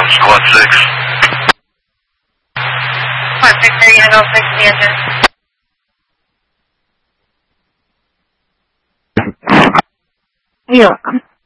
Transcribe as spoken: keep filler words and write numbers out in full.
Squad six. Squad six, are you going to go fix the engine? You're welcome.